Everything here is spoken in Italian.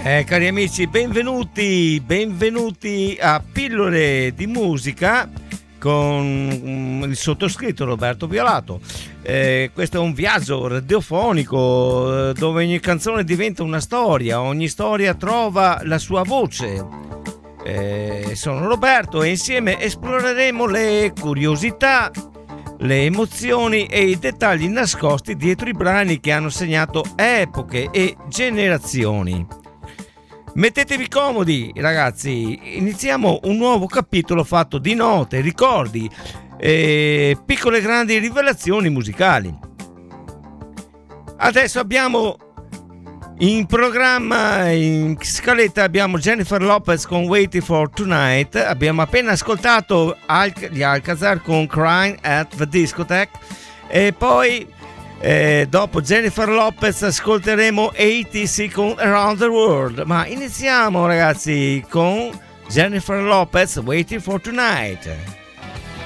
Cari amici, benvenuti a Pillole di Musica con il sottoscritto Roberto Violato. Questo è un viaggio radiofonico dove ogni canzone diventa una storia, ogni storia trova la sua voce. Sono Roberto e insieme esploreremo le curiosità, le emozioni e i dettagli nascosti dietro i brani che hanno segnato epoche e generazioni. Mettetevi comodi, ragazzi, iniziamo un nuovo capitolo fatto di note, ricordi e piccole e grandi rivelazioni musicali. Adesso abbiamo in programma, in scaletta, abbiamo Jennifer Lopez con Waiting for Tonight, abbiamo appena ascoltato gli Alcazar con Crying at the Discotheque e poi dopo Jennifer Lopez ascolteremo ATC con Around the World, ma iniziamo ragazzi con Jennifer Lopez Waiting for Tonight.